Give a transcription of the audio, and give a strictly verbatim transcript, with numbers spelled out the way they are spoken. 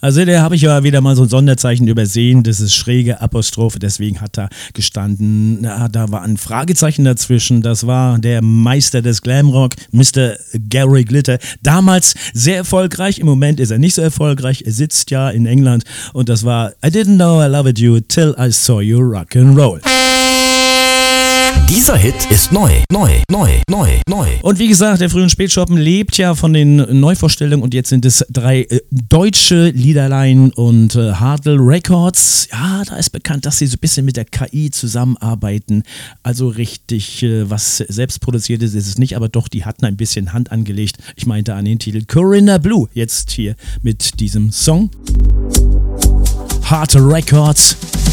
Also da habe ich ja wieder mal so ein Sonderzeichen übersehen, das ist schräge Apostrophe, deswegen hat da gestanden, na, da war ein Fragezeichen dazwischen, das war der Meister des Glamrock, Mister Gary Glitter, damals sehr erfolgreich, im Moment ist er nicht so erfolgreich, er sitzt ja in England und das war I didn't know I loved you till I saw you rock and roll. Dieser Hit ist neu, neu, neu, neu, neu. Und wie gesagt, der Früh- und Spätschoppen lebt ja von den Neuvorstellungen und jetzt sind es drei äh, deutsche Liederlein und äh, Hartl Records. Ja, da ist bekannt, dass sie so ein bisschen mit der K I zusammenarbeiten. Also richtig äh, was selbst produziert ist, ist es nicht, aber doch, die hatten ein bisschen Hand angelegt. Ich meinte an den Titel Corinna Blue, jetzt hier mit diesem Song. Hartl Records.